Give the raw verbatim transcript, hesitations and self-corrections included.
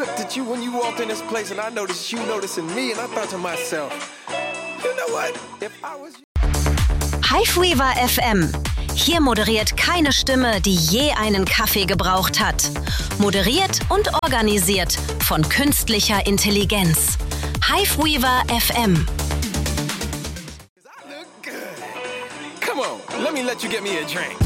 looked at you when you walked in this place and I noticed you noticing me and I thought to myself, you know what? If I was Highweaver F M. Hier moderiert keine Stimme, die je einen Kaffee gebraucht hat. Moderiert und organisiert von künstlicher Intelligenz. Highweaver F M. Come on, let me let you get me a drink.